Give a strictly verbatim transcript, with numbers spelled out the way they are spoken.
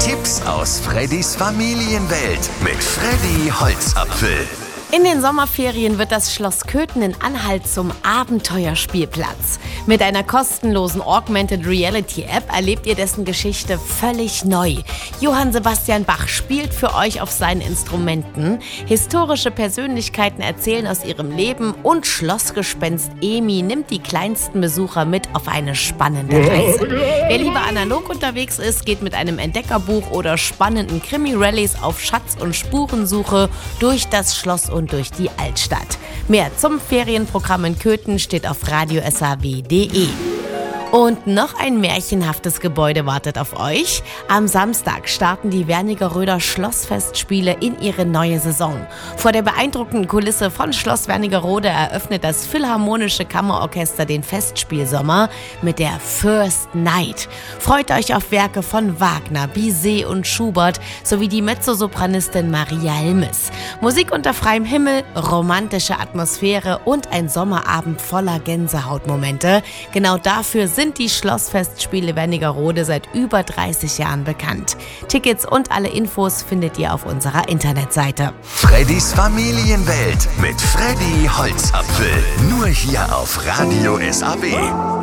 Tipps aus Freddys Familienwelt mit Freddy Holzapfel. In den Sommerferien wird das Schloss Köthen in Anhalt zum Abenteuerspielplatz. Mit einer kostenlosen Augmented Reality App erlebt ihr dessen Geschichte völlig neu. Johann Sebastian Bach spielt für euch auf seinen Instrumenten. Historische Persönlichkeiten erzählen aus ihrem Leben und Schlossgespenst Emi nimmt die kleinsten Besucher mit auf eine spannende Reise. Wer lieber analog unterwegs ist, geht mit einem Entdeckerbuch oder spannenden Krimi-Rallies auf Schatz- und Spurensuche durch das Schloss und durch die Altstadt. Mehr zum Ferienprogramm in Köthen steht auf radio s a w punkt d e. Und noch ein märchenhaftes Gebäude wartet auf euch. Am Samstag starten die Wernigeröder Schlossfestspiele in ihre neue Saison. Vor der beeindruckenden Kulisse von Schloss Wernigerode eröffnet das Philharmonische Kammerorchester den Festspielsommer mit der First Night. Freut euch auf Werke von Wagner, Bizet und Schubert sowie die Mezzosopranistin Maria Helmes. Musik unter freiem Himmel, romantische Atmosphäre und ein Sommerabend voller Gänsehautmomente. Genau dafür sind die Schlossfestspiele Wernigerode seit über dreißig Jahren bekannt. Tickets und alle Infos findet ihr auf unserer Internetseite. Freddys Familienwelt mit Freddy Holzapfel. Nur hier auf Radio S A W.